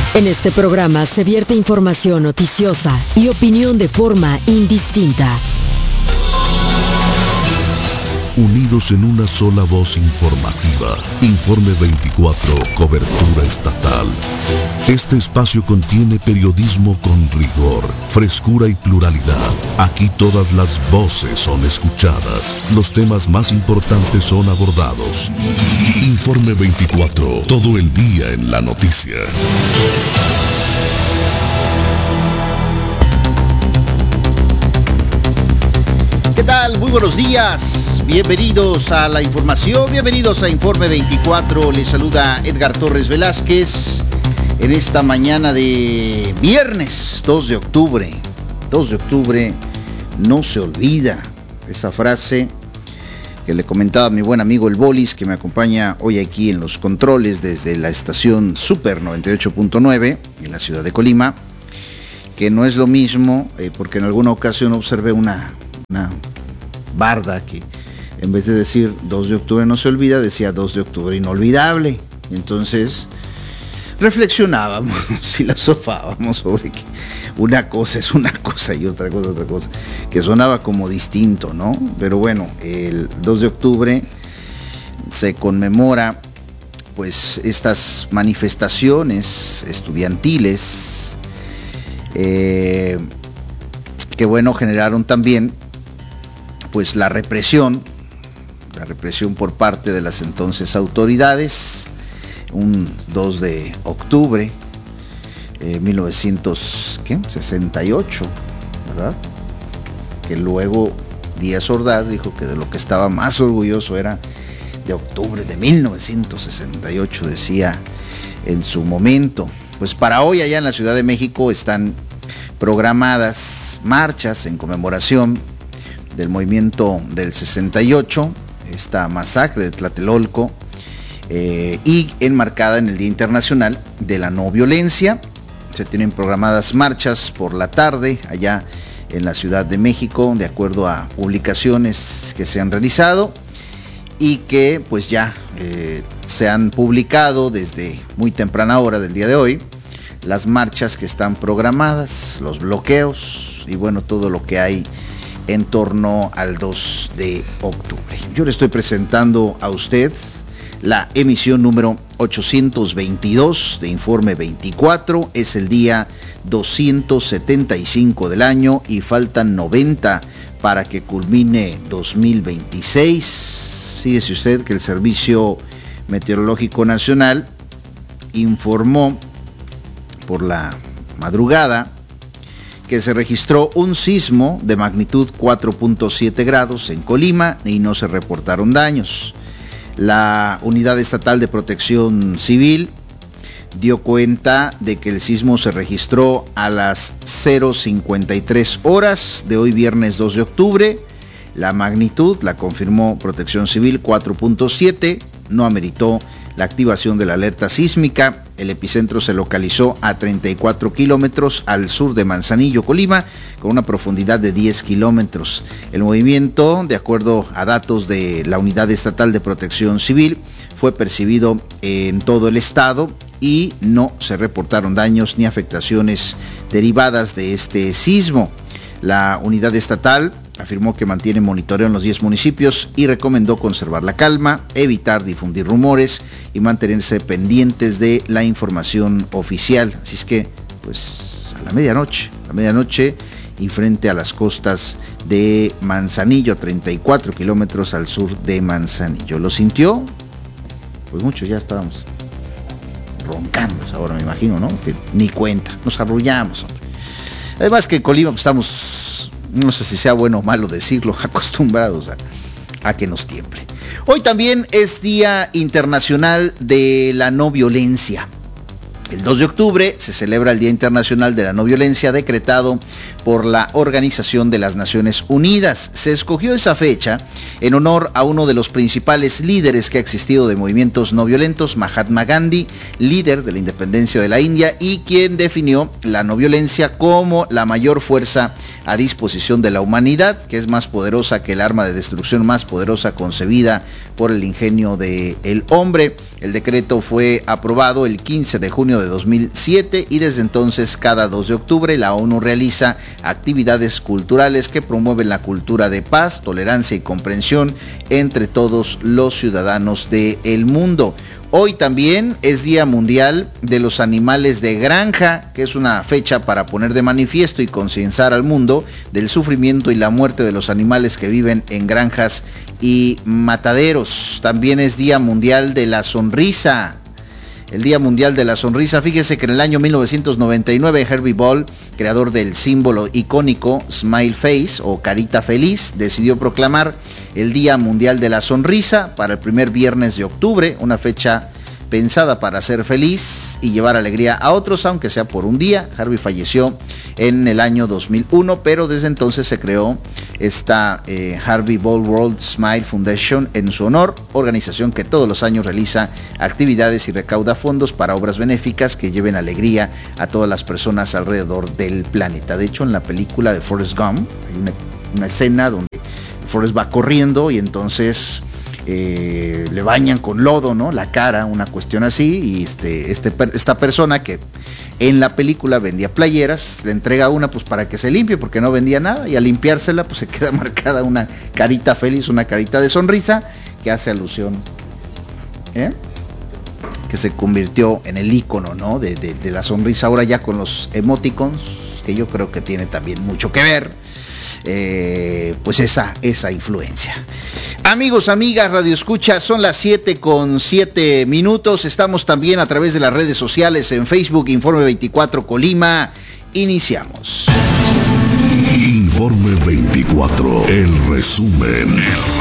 En este programa se vierte información noticiosa y opinión de forma indistinta. Unidos en una sola voz informativa. Informe 24, cobertura estatal. Este espacio contiene periodismo con rigor, frescura y pluralidad. Aquí todas las voces son escuchadas. Los temas más importantes son abordados. Informe 24, todo el día en la noticia. ¿Qué tal? Muy buenos días. Bienvenidos a la información, bienvenidos a Informe 24. Les saluda Edgar Torres Velázquez en esta mañana de viernes 2 de octubre. 2 de octubre no se olvida. Esa frase que le comentaba a mi buen amigo el Bolis, que me acompaña hoy aquí en los controles desde la estación Super 98.9 en la ciudad de Colima, que no es lo mismo, porque en alguna ocasión observé una barda que en vez de decir 2 de octubre no se olvida, decía 2 de octubre inolvidable. Entonces reflexionábamos, filosofábamos sobre que una cosa es una cosa y otra cosa, que sonaba como distinto, ¿no? Pero bueno, el 2 de octubre se conmemora pues estas manifestaciones estudiantiles que bueno, generaron también pues la represión por parte de las entonces autoridades, un 2 de octubre 1968, ¿verdad? Que luego Díaz Ordaz dijo que de lo que estaba más orgulloso era de octubre de 1968, decía en su momento. Pues para hoy allá en la Ciudad de México están programadas marchas en conmemoración del movimiento del 68, esta masacre de Tlatelolco, y enmarcada en el Día Internacional de la No Violencia. Se tienen programadas marchas por la tarde allá en la Ciudad de México, de acuerdo a publicaciones que se han realizado y que pues ya se han publicado desde muy temprana hora del día de hoy, las marchas que están programadas, los bloqueos y bueno, todo lo que hay en torno al 2 de octubre. Yo le estoy presentando a usted la emisión número 822 de Informe 24. Es el día 275 del año y faltan 90 para que culmine 2026. Fíjese usted que el Servicio Meteorológico Nacional informó por la madrugada que se registró un sismo de magnitud 4.7 grados en Colima y no se reportaron daños. La Unidad Estatal de Protección Civil dio cuenta de que el sismo se registró a las 0:53 horas de hoy viernes 2 de octubre. La magnitud la confirmó Protección Civil, 4.7, no ameritó la activación de la alerta sísmica. El epicentro se localizó a 34 kilómetros al sur de Manzanillo, Colima, con una profundidad de 10 kilómetros. El movimiento, de acuerdo a datos de la Unidad Estatal de Protección Civil, fue percibido en todo el estado y no se reportaron daños ni afectaciones derivadas de este sismo. La unidad estatal afirmó que mantiene monitoreo en los 10 municipios y recomendó conservar la calma, evitar difundir rumores y mantenerse pendientes de la información oficial. Así es que, pues, a la medianoche y frente a las costas de Manzanillo, 34 kilómetros al sur de Manzanillo. ¿Lo sintió? Pues muchos ya estábamos roncando ahora, me imagino, ¿no? Que ni cuenta, nos arrullamos, hombre. Además que en Colima pues, estamos, no sé si sea bueno o malo decirlo, acostumbrados a que nos tiemble. Hoy también es Día Internacional de la No Violencia. El 2 de octubre se celebra el Día Internacional de la No Violencia, decretado por la Organización de las Naciones Unidas. Se escogió esa fecha en honor a uno de los principales líderes que ha existido de movimientos no violentos, Mahatma Gandhi, líder de la independencia de la India y quien definió la no violencia como la mayor fuerza a disposición de la humanidad, que es más poderosa que el arma de destrucción más poderosa concebida por el ingenio del hombre. El decreto fue aprobado el 15 de junio de 2007 y desde entonces cada 2 de octubre la ONU realiza actividades culturales que promueven la cultura de paz, tolerancia y comprensión entre todos los ciudadanos del mundo. Hoy también es Día Mundial de los Animales de Granja, que es una fecha para poner de manifiesto y concienciar al mundo del sufrimiento y la muerte de los animales que viven en granjas y mataderos. También es Día Mundial de la Sonrisa. El Día Mundial de la Sonrisa, fíjese que en el año 1999 Herbie Ball, creador del símbolo icónico Smile Face o Carita Feliz, decidió proclamar el Día Mundial de la Sonrisa para el primer viernes de octubre, una fecha pensada para ser feliz y llevar alegría a otros, aunque sea por un día. Herbie falleció en el año 2001, pero desde entonces se creó esta Herbie Ball World Smile Foundation en su honor, organización que todos los años realiza actividades y recauda fondos para obras benéficas que lleven alegría a todas las personas alrededor del planeta. De hecho, en la película de Forrest Gump hay una escena donde Forrest va corriendo y entonces le bañan con lodo, ¿no?, la cara, una cuestión así, y esta persona que en la película vendía playeras, le entrega una pues para que se limpie porque no vendía nada, y al limpiársela pues se queda marcada una carita feliz, una carita de sonrisa, que hace alusión, que se convirtió en el ícono, ¿no?, de la sonrisa, ahora ya con los emoticons, que yo creo que tiene también mucho que ver, pues esa influencia. Amigos, amigas, Radio Escucha, son las 7:07. Estamos también a través de las redes sociales en Facebook, Informe 24 Colima. Iniciamos. Informe 24, el resumen.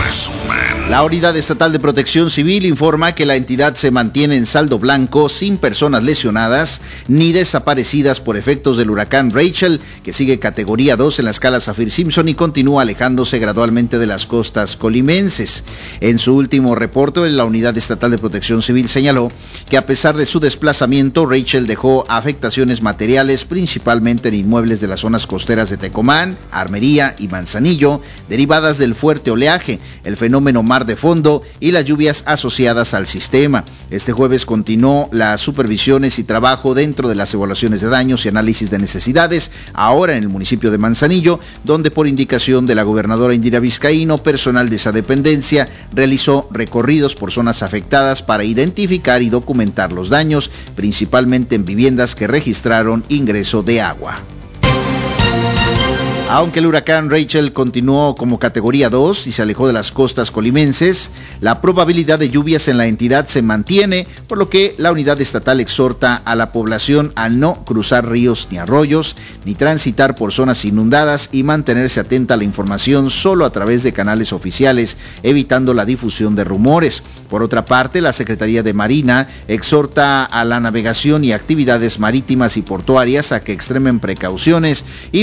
La Unidad Estatal de Protección Civil informa que la entidad se mantiene en saldo blanco, sin personas lesionadas ni desaparecidas por efectos del huracán Rachel, que sigue categoría 2 en la escala Saffir-Simpson y continúa alejándose gradualmente de las costas colimenses. En su último reporte, la Unidad Estatal de Protección Civil señaló que a pesar de su desplazamiento, Rachel dejó afectaciones materiales principalmente en inmuebles de las zonas costeras de Tecomán, Armería y Manzanillo, derivadas del fuerte oleaje, el fenómeno mar de fondo y las lluvias asociadas al sistema. Este jueves continuó las supervisiones y trabajo dentro de las evaluaciones de daños y análisis de necesidades, ahora en el municipio de Manzanillo, donde por indicación de la gobernadora Indira Vizcaíno, personal de esa dependencia realizó recorridos por zonas afectadas para identificar y documentar los daños, principalmente en viviendas que registraron ingreso de agua. Aunque el huracán Rachel continuó como categoría 2 y se alejó de las costas colimenses, la probabilidad de lluvias en la entidad se mantiene, por lo que la unidad estatal exhorta a la población a no cruzar ríos ni arroyos, ni transitar por zonas inundadas y mantenerse atenta a la información solo a través de canales oficiales, evitando la difusión de rumores. Por otra parte, la Secretaría de Marina exhorta a la navegación y actividades marítimas y portuarias a que extremen precauciones y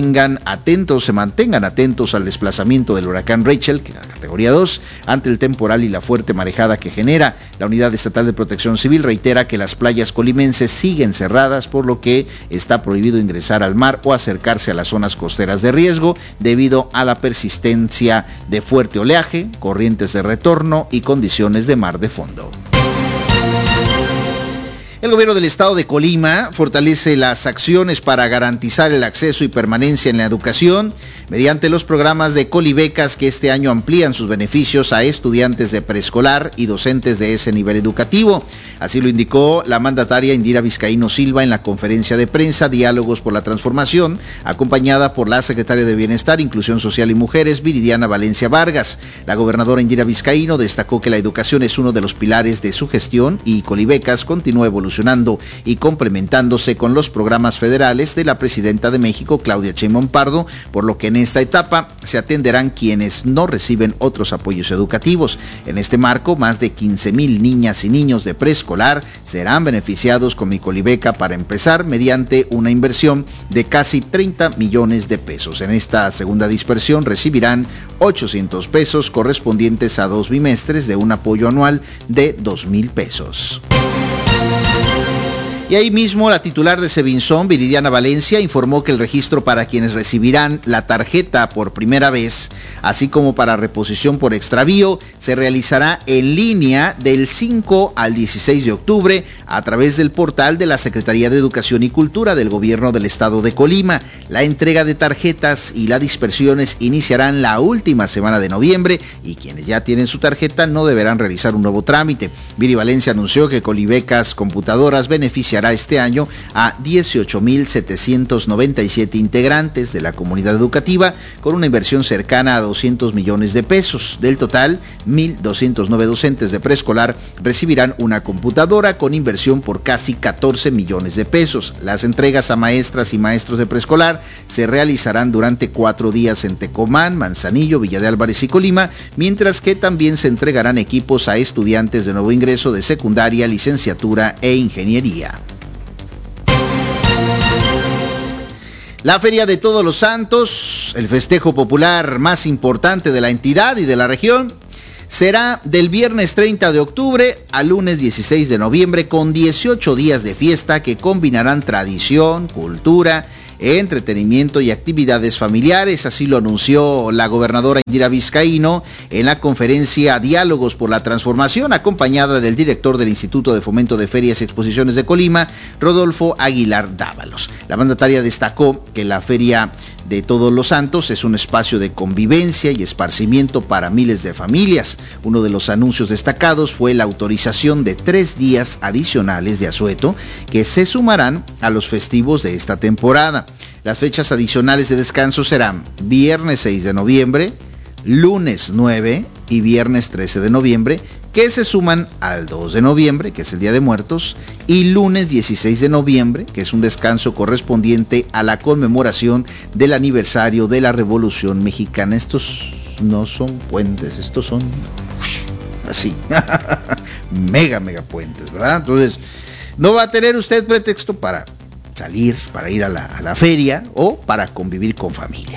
se mantengan atentos al desplazamiento del huracán Rachel, que es la categoría 2, ante el temporal y la fuerte marejada que genera. La Unidad Estatal de Protección Civil reitera que las playas colimenses siguen cerradas, por lo que está prohibido ingresar al mar o acercarse a las zonas costeras de riesgo debido a la persistencia de fuerte oleaje, corrientes de retorno y condiciones de mar de fondo. El gobierno del estado de Colima fortalece las acciones para garantizar el acceso y permanencia en la educación mediante los programas de Colibecas, que este año amplían sus beneficios a estudiantes de preescolar y docentes de ese nivel educativo. Así lo indicó la mandataria Indira Vizcaíno Silva en la conferencia de prensa Diálogos por la Transformación, acompañada por la secretaria de Bienestar, Inclusión Social y Mujeres, Viridiana Valencia Vargas. La gobernadora Indira Vizcaíno destacó que la educación es uno de los pilares de su gestión y Colibecas continúa evolucionando y complementándose con los programas federales de la presidenta de México, Claudia Sheinbaum Pardo, por lo que en esta etapa se atenderán quienes no reciben otros apoyos educativos. En este marco, más de 15,000 niñas y niños de preescolar serán beneficiados con Mi Colibeca para empezar, mediante una inversión de casi 30 millones de pesos. En esta segunda dispersión recibirán 800 pesos correspondientes a 2 bimestres de un apoyo anual de 2,000 pesos. Y ahí mismo la titular de Sevinson, Viridiana Valencia, informó que el registro para quienes recibirán la tarjeta por primera vez, así como para reposición por extravío, se realizará en línea del 5 al 16 de octubre a través del portal de la Secretaría de Educación y Cultura del Gobierno del Estado de Colima. La entrega de tarjetas y las dispersiones iniciarán la última semana de noviembre y quienes ya tienen su tarjeta no deberán realizar un nuevo trámite. Viri Valencia anunció que Colibecas Computadoras beneficiará este año a 18,797 integrantes de la comunidad educativa con una inversión cercana a 200 millones de pesos. Del total, 1,209 docentes de preescolar recibirán una computadora con inversión por casi 14 millones de pesos. Las entregas a maestras y maestros de preescolar se realizarán durante 4 días en Tecomán, Manzanillo, Villa de Álvarez y Colima, mientras que también se entregarán equipos a estudiantes de nuevo ingreso de secundaria, licenciatura e ingeniería. La Feria de Todos los Santos, el festejo popular más importante de la entidad y de la región, será del viernes 30 de octubre al lunes 16 de noviembre con 18 días de fiesta que combinarán tradición, cultura, entretenimiento y actividades familiares. Así lo anunció la gobernadora Indira Vizcaíno en la conferencia Diálogos por la Transformación, acompañada del director del Instituto de Fomento de Ferias y Exposiciones de Colima, Rodolfo Aguilar Dávalos. La mandataria destacó que la Feria de Todos los Santos es un espacio de convivencia y esparcimiento para miles de familias. Uno de los anuncios destacados fue la autorización de 3 días adicionales de asueto que se sumarán a los festivos de esta temporada. Las fechas adicionales de descanso serán viernes 6 de noviembre, lunes 9 y viernes 13 de noviembre, que se suman al 2 de noviembre, que es el Día de Muertos, y lunes 16 de noviembre, que es un descanso correspondiente a la conmemoración del aniversario de la Revolución Mexicana. Estos no son puentes, estos son así, mega puentes, ¿verdad? Entonces, no va a tener usted pretexto para salir, para ir a la feria o para convivir con familia.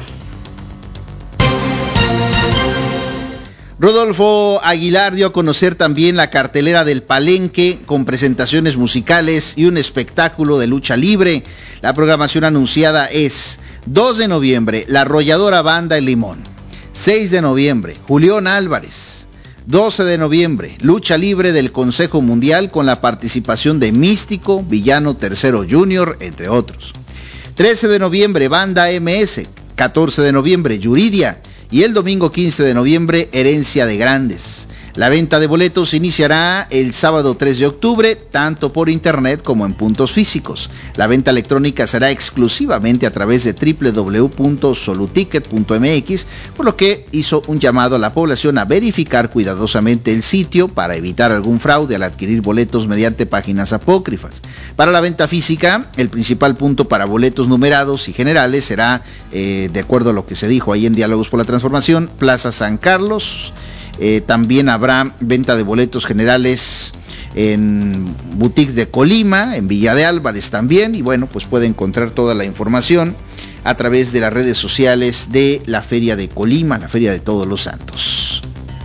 Rodolfo Aguilar dio a conocer también la cartelera del Palenque con presentaciones musicales y un espectáculo de lucha libre. La programación anunciada es 2 de noviembre, La Arrolladora Banda El Limón. 6 de noviembre, Julián Álvarez. 12 de noviembre, lucha libre del Consejo Mundial con la participación de Místico, Villano Tercero Junior, entre otros. 13 de noviembre, Banda MS. 14 de noviembre, Yuridia. Y el domingo 15 de noviembre, Herencia de Grandes. La venta de boletos iniciará el sábado 3 de octubre, tanto por internet como en puntos físicos. La venta electrónica será exclusivamente a través de www.soluticket.mx, por lo que hizo un llamado a la población a verificar cuidadosamente el sitio para evitar algún fraude al adquirir boletos mediante páginas apócrifas. Para la venta física, el principal punto para boletos numerados y generales será, de acuerdo a lo que se dijo ahí en Diálogos por la Transformación, Plaza San Carlos. También habrá venta de boletos generales en boutiques de Colima, en Villa de Álvarez también, y bueno, pues puede encontrar toda la información a través de las redes sociales de la Feria de Colima, la Feria de Todos los Santos.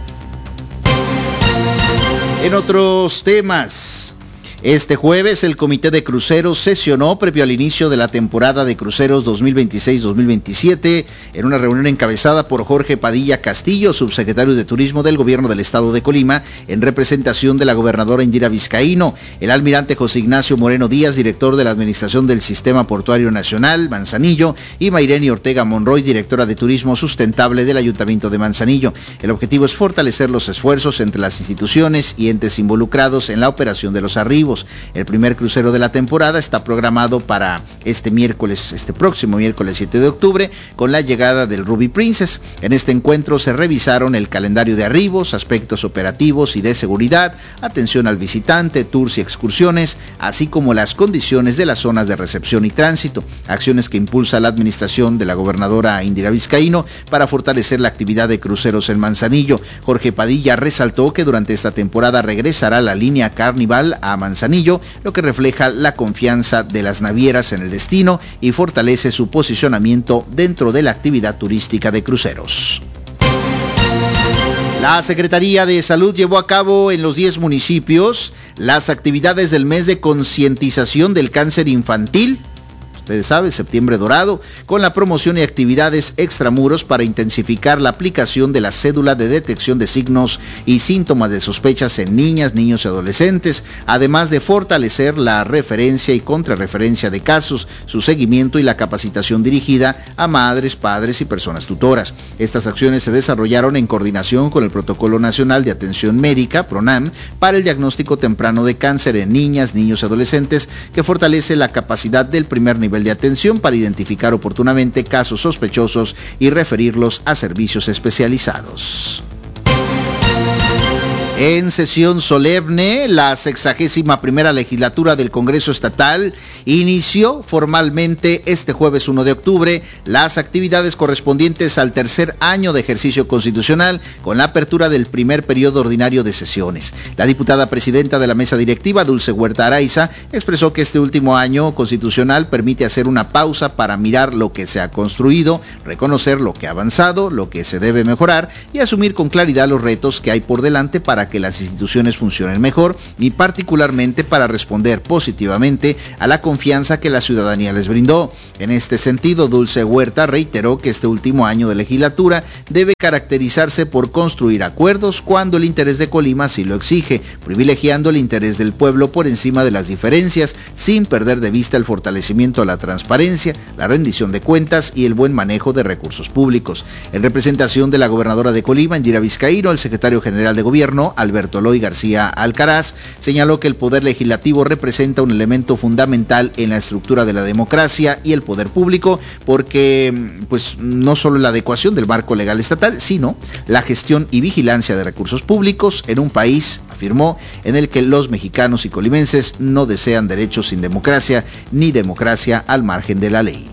En otros temas, este jueves el Comité de Cruceros sesionó previo al inicio de la temporada de cruceros 2026-2027 en una reunión encabezada por Jorge Padilla Castillo, subsecretario de Turismo del Gobierno del Estado de Colima, en representación de la gobernadora Indira Vizcaíno, el almirante José Ignacio Moreno Díaz, director de la Administración del Sistema Portuario Nacional, Manzanillo, y Mayreni Ortega Monroy, directora de Turismo Sustentable del Ayuntamiento de Manzanillo. El objetivo es fortalecer los esfuerzos entre las instituciones y entes involucrados en la operación de los arribos. El primer crucero de la temporada está programado para este próximo miércoles 7 de octubre, con la llegada del Ruby Princess. En este encuentro se revisaron el calendario de arribos, aspectos operativos y de seguridad, atención al visitante, tours y excursiones, así como las condiciones de las zonas de recepción y tránsito, acciones que impulsa la administración de la gobernadora Indira Vizcaíno para fortalecer la actividad de cruceros en Manzanillo. Jorge Padilla resaltó que durante esta temporada regresará la línea Carnival a Manzanillo, lo que refleja la confianza de las navieras en el destino y fortalece su posicionamiento dentro de la actividad turística de cruceros. La Secretaría de Salud llevó a cabo en los 10 municipios las actividades del mes de concientización del cáncer infantil. Ustedes saben, septiembre dorado, con la promoción y actividades extramuros para intensificar la aplicación de la cédula de detección de signos y síntomas de sospechas en niñas, niños y adolescentes, además de fortalecer la referencia y contrarreferencia de casos, su seguimiento y la capacitación dirigida a madres, padres y personas tutoras. Estas acciones se desarrollaron en coordinación con el Protocolo Nacional de Atención Médica, PRONAM, para el diagnóstico temprano de cáncer en niñas, niños y adolescentes, que fortalece la capacidad del primer nivel de atención para identificar oportunamente casos sospechosos y referirlos a servicios especializados. En sesión solemne, la 61ª legislatura del Congreso Estatal inició formalmente este jueves 1 de octubre las actividades correspondientes al tercer año de ejercicio constitucional con la apertura del primer periodo ordinario de sesiones. La diputada presidenta de la mesa directiva, Dulce Huerta Araiza, expresó que este último año constitucional permite hacer una pausa para mirar lo que se ha construido, reconocer lo que ha avanzado, lo que se debe mejorar y asumir con claridad los retos que hay por delante para que las instituciones funcionen mejor y particularmente para responder positivamente a la confianza que la ciudadanía les brindó. En este sentido, Dulce Huerta reiteró que este último año de legislatura debe caracterizarse por construir acuerdos cuando el interés de Colima así lo exige, privilegiando el interés del pueblo por encima de las diferencias, sin perder de vista el fortalecimiento de la transparencia, la rendición de cuentas y el buen manejo de recursos públicos. En representación de la gobernadora de Colima, Indira Vizcaíno, el secretario general de gobierno, Alberto Eloy García Alcaraz, señaló que el poder legislativo representa un elemento fundamental en la estructura de la democracia y el poder público, porque no solo la adecuación del marco legal estatal, sino la gestión y vigilancia de recursos públicos en un país, afirmó, en el que los mexicanos y colimenses no desean derechos sin democracia, ni democracia al margen de la ley.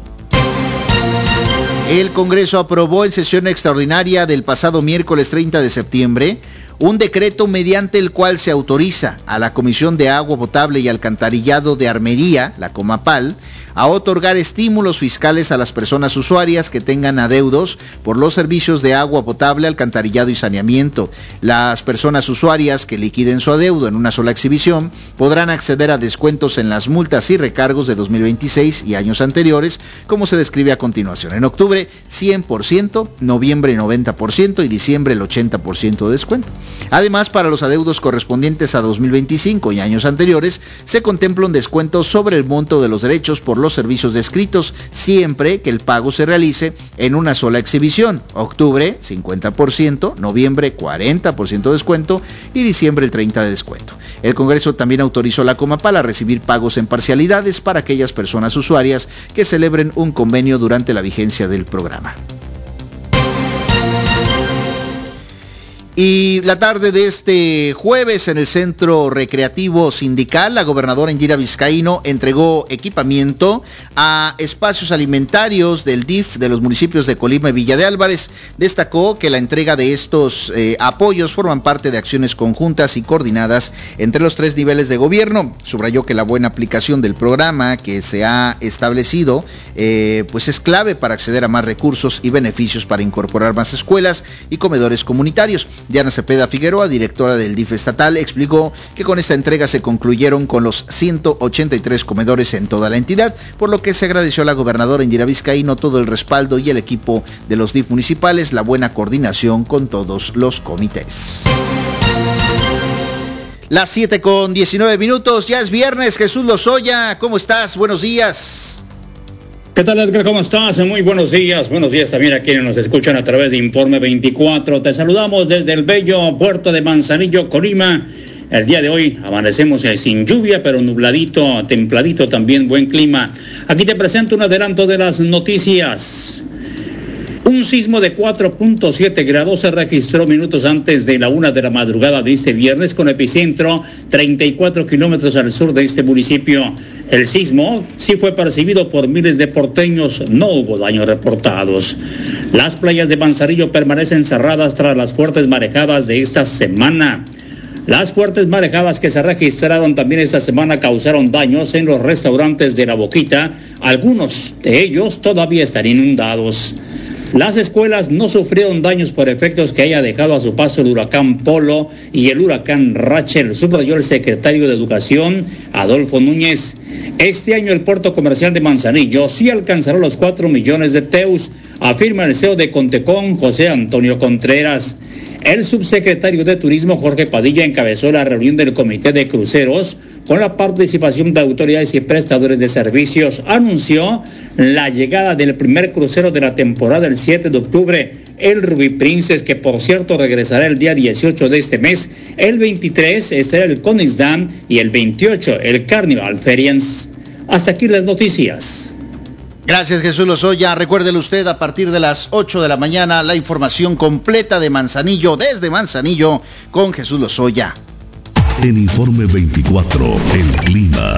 El Congreso aprobó en sesión extraordinaria del pasado miércoles 30 de septiembre un decreto mediante el cual se autoriza a la Comisión de Agua Potable y Alcantarillado de Armería, la Comapal, a otorgar estímulos fiscales a las personas usuarias que tengan adeudos por los servicios de agua potable, alcantarillado y saneamiento. Las personas usuarias que liquiden su adeudo en una sola exhibición podrán acceder a descuentos en las multas y recargos de 2026 y años anteriores, como se describe a continuación. En octubre, 100%, noviembre 90% y diciembre el 80% de descuento. Además, para los adeudos correspondientes a 2025 y años anteriores, se contempla un descuento sobre el monto de los derechos por los servicios descritos, siempre que el pago se realice en una sola exhibición. Octubre, 50%, noviembre, 40% de descuento y diciembre, el 30% de descuento. El Congreso también autorizó a la Comapal a recibir pagos en parcialidades para aquellas personas usuarias que celebren un convenio durante la vigencia del programa. Y la tarde de este jueves en el Centro Recreativo Sindical, la gobernadora Indira Vizcaíno entregó equipamiento a espacios alimentarios del DIF de los municipios de Colima y Villa de Álvarez. Destacó que la entrega de estos apoyos forman parte de acciones conjuntas y coordinadas entre los tres niveles de gobierno. Subrayó que la buena aplicación del programa que se ha establecido es clave para acceder a más recursos y beneficios para incorporar más escuelas y comedores comunitarios. Diana Cepeda Figueroa, directora del DIF estatal, explicó que con esta entrega se concluyeron con los 183 comedores en toda la entidad, por lo que se agradeció a la gobernadora Indira Vizcaíno todo el respaldo y el equipo de los DIF municipales, la buena coordinación con todos los comités. Las 7:19, ya es viernes. Jesús Lozoya, ¿cómo estás? Buenos días. ¿Qué tal, Edgar? ¿Cómo estás? Muy buenos días también a quienes nos escuchan a través de Informe 24. Te saludamos desde el bello puerto de Manzanillo, Colima. El día de hoy amanecemos sin lluvia, pero nubladito, templadito también, buen clima. Aquí te presento un adelanto de las noticias. Un sismo de 4.7 grados se registró minutos antes de la 1 de la madrugada de este viernes, con epicentro 34 kilómetros al sur de este municipio. El sismo sí fue percibido por miles de porteños, no hubo daños reportados. Las playas de Manzanillo permanecen cerradas tras las fuertes marejadas de esta semana. Las fuertes marejadas que se registraron también esta semana causaron daños en los restaurantes de La Boquita. Algunos de ellos todavía están inundados. Las escuelas no sufrieron daños por efectos que haya dejado a su paso el huracán Polo y el huracán Rachel, subrayó el secretario de Educación, Adolfo Núñez. Este año el puerto comercial de Manzanillo sí alcanzará los 4 millones de TEUs, afirma el CEO de Contecón, José Antonio Contreras. El subsecretario de Turismo, Jorge Padilla, encabezó la reunión del Comité de Cruceros con la participación de autoridades y prestadores de servicios. Anunció la llegada del primer crucero de la temporada el 7 de octubre, el Ruby Princess, que por cierto regresará el día 18 de este mes. El 23 estará el Koningsdam y el 28 el Carnival Ferians. Hasta aquí las noticias. Gracias, Jesús Lozoya. Recuérdele usted, a partir de las 8 de la mañana, la información completa de Manzanillo, desde Manzanillo, con Jesús Lozoya. En Informe 24, el clima.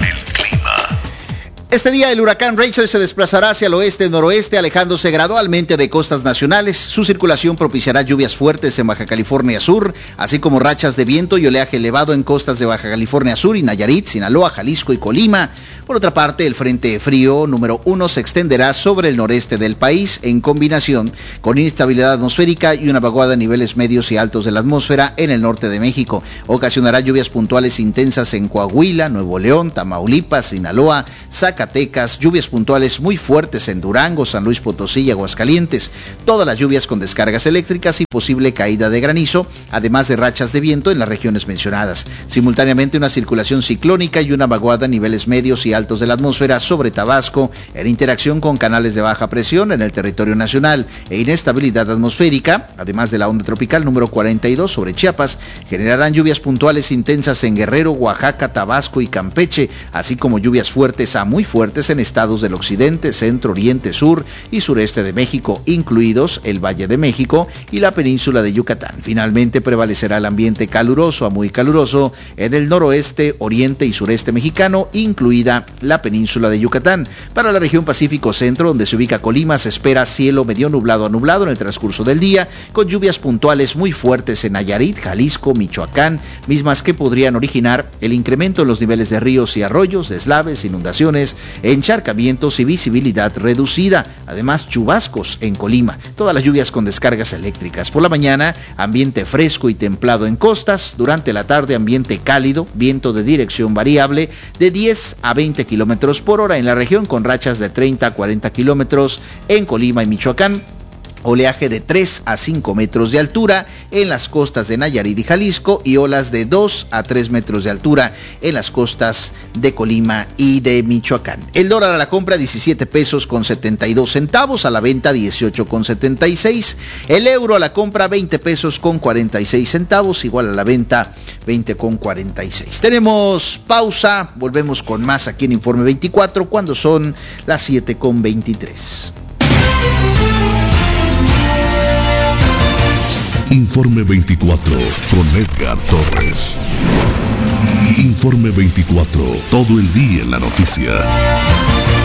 Este día el huracán Rachel se desplazará hacia el oeste-noroeste, alejándose gradualmente de costas nacionales. Su circulación propiciará lluvias fuertes en Baja California Sur, así como rachas de viento y oleaje elevado en costas de Baja California Sur y Nayarit, Sinaloa, Jalisco y Colima. Por otra parte, el frente frío número 1 se extenderá sobre el noreste del país, en combinación con inestabilidad atmosférica y una vaguada a niveles medios y altos de la atmósfera en el norte de México. Ocasionará lluvias puntuales intensas en Coahuila, Nuevo León, Tamaulipas, Sinaloa, Zacatecas, lluvias puntuales muy fuertes en Durango, San Luis Potosí y Aguascalientes. Todas las lluvias con descargas eléctricas y posible caída de granizo, además de rachas de viento en las regiones mencionadas. Simultáneamente, una circulación ciclónica y una vaguada a niveles medios y altos de la atmósfera sobre Tabasco, en interacción con canales de baja presión en el territorio nacional e inestabilidad atmosférica, además de la onda tropical número 42 sobre Chiapas, generarán lluvias puntuales intensas en Guerrero, Oaxaca, Tabasco y Campeche, así como lluvias fuertes a muy fuertes en estados del occidente, centro, oriente, sur y sureste de México, incluidos el Valle de México y la península de Yucatán. Finalmente prevalecerá el ambiente caluroso a muy caluroso en el noroeste, oriente y sureste mexicano, incluida la península de Yucatán. Para la región Pacífico Centro, donde se ubica Colima, se espera cielo medio nublado a nublado en el transcurso del día, con lluvias puntuales muy fuertes en Nayarit, Jalisco, Michoacán, mismas que podrían originar el incremento en los niveles de ríos y arroyos, deslaves, inundaciones, encharcamientos y visibilidad reducida. Además, chubascos en Colima. Todas las lluvias con descargas eléctricas. Por la mañana, ambiente fresco y templado en costas. Durante la tarde, ambiente cálido, viento de dirección variable de 10 a 20 kilómetros por hora en la región, con rachas de 30 a 40 kilómetros en Colima y Michoacán. Oleaje de 3 a 5 metros de altura en las costas de Nayarit y Jalisco, y olas de 2 a 3 metros de altura en las costas de Colima y de Michoacán. El dólar a la compra 17 pesos con 72 centavos, a la venta 18 con 76. El euro a la compra 20 pesos con 46 centavos, igual a la venta 20 con 46. Tenemos pausa, volvemos con más aquí en Informe 24 cuando son las 7 con 23. Informe 24 con Edgar Torres. Informe 24, todo el día en la noticia.